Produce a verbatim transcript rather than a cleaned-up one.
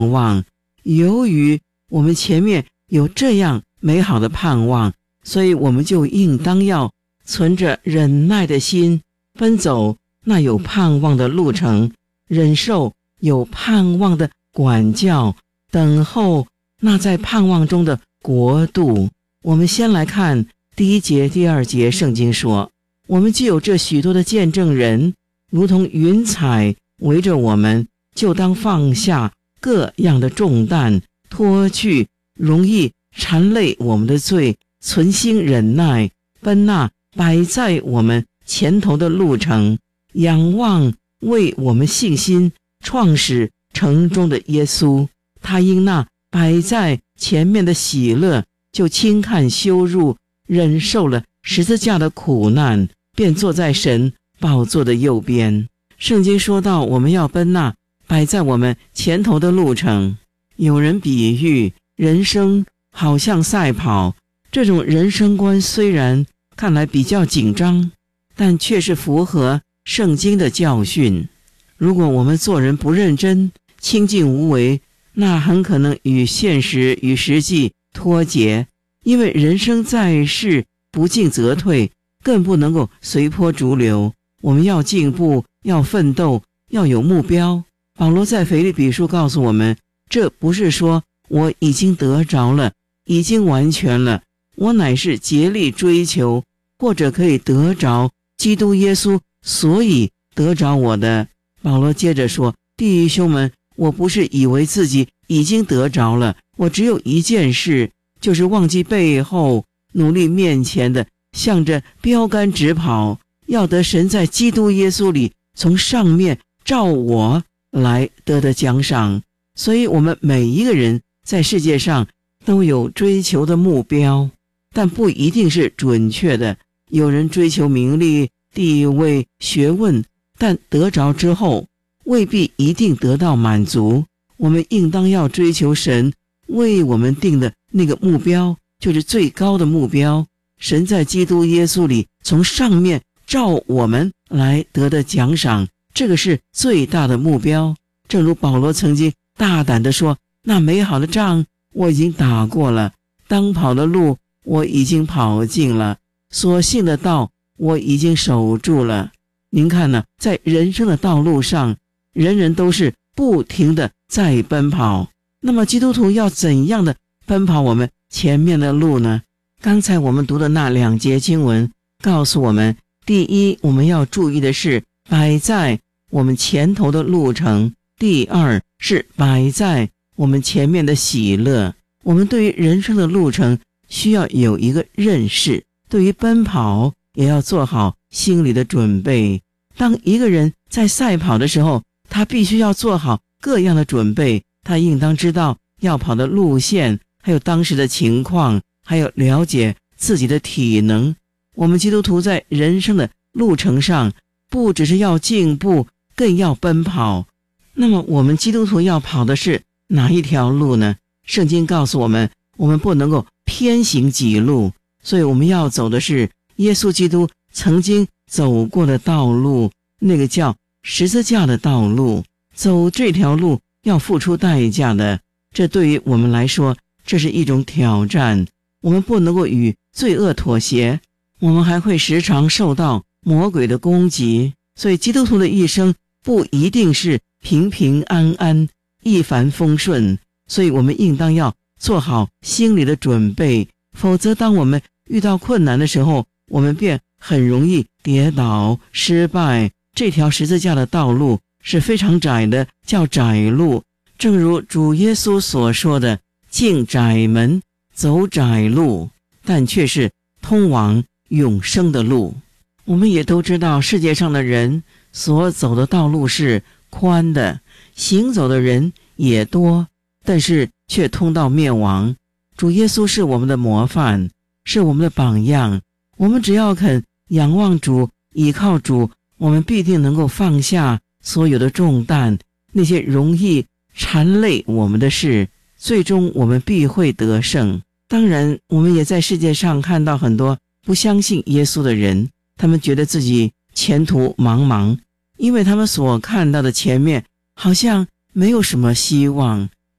望。由于我们前面有这样美好的盼望，所以我们就应当要存着忍耐的心，奔走那有盼望的路程，忍受有盼望的管教，等候那在盼望中的国度。我们先来看第一节、第二节，圣经说，我们既有这许多的见证人，如同云彩围着我们，就当放下各样的重担，脱去容易缠累我们的罪，存心忍耐，奔那摆在我们前头的路程，仰望为我们信心创始成终的耶稣。他因那摆在前面的喜乐，就轻看羞辱，忍受了十字架的苦难，便坐在神宝座的右边。圣经说到，我们要奔那摆在我们前头的路程。有人比喻人生好像赛跑，这种人生观虽然看来比较紧张，但却是符合圣经的教训。如果我们做人不认真、清净无为，那很可能与现实与实际脱节，因为人生在世，不进则退，更不能够随波逐流。我们要进步，要奋斗，要有目标。保罗在腓立比书告诉我们，这不是说我已经得着了，已经完全了，我乃是竭力追求，或者可以得着基督耶稣，所以得着我的。保罗接着说，弟兄们，我不是以为自己已经得着了，我只有一件事，就是忘记背后，努力面前的，向着标杆直跑，要得神在基督耶稣里从上面照我来得的奖赏。所以我们每一个人在世界上都有追求的目标，但不一定是准确的。有人追求名利、地位、学问，但得着之后未必一定得到满足。我们应当要追求神为我们定的那个目标，就是最高的目标，神在基督耶稣里从上面照我们来得的奖赏，这个是最大的目标。正如保罗曾经大胆地说，那美好的仗我已经打过了，当跑的路我已经跑尽了，所信的道我已经守住了。您看呢，在人生的道路上，人人都是不停地在奔跑。那么基督徒要怎样的奔跑我们前面的路呢？刚才我们读的那两节经文告诉我们，第一，我们要注意的是摆在我们前头的路程；第二是摆在我们前面的喜乐。我们对于人生的路程需要有一个认识，对于奔跑也要做好心理的准备。当一个人在赛跑的时候，他必须要做好各样的准备，他应当知道要跑的路线，还有当时的情况，还有了解自己的体能。我们基督徒在人生的路程上，不只是要进步，更要奔跑。那么我们基督徒要跑的是哪一条路呢？圣经告诉我们，我们不能够偏行己路，所以我们要走的是耶稣基督曾经走过的道路，那个叫十字架的道路。走这条路要付出代价的，这对于我们来说，这是一种挑战。我们不能够与罪恶妥协，我们还会时常受到魔鬼的攻击。所以基督徒的一生不一定是平平安安、一帆风顺，所以我们应当要做好心理的准备，否则当我们遇到困难的时候，我们便很容易跌倒失败。这条十字架的道路是非常窄的，叫窄路，正如主耶稣所说的，进窄门，走窄路，但却是通往永生的路。我们也都知道，世界上的人所走的道路是宽的，行走的人也多，但是却通到灭亡。主耶稣是我们的模范，是我们的榜样。我们只要肯仰望主，倚靠主，我们必定能够放下所有的重担，那些容易缠累我们的事，最终我们必会得胜。当然，我们也在世界上看到很多不相信耶稣的人，他们觉得自己前途茫茫，因为他们所看到的前面好像没有什么希望。